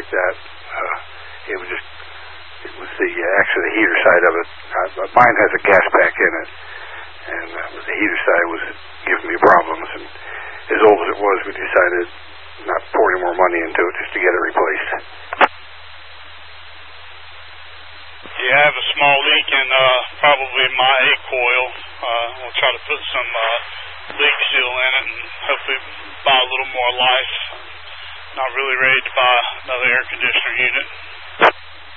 that. It was actually the heater side of it. Mine has a gas pack in it, and the heater side was giving me problems. And as old as it was, we decided not to pour any more money into it just to get it replaced. Yeah, I have a small leak in probably my A coil. We'll try to put some leak seal in it and hopefully buy a little more life. Not really ready to buy another air conditioner unit.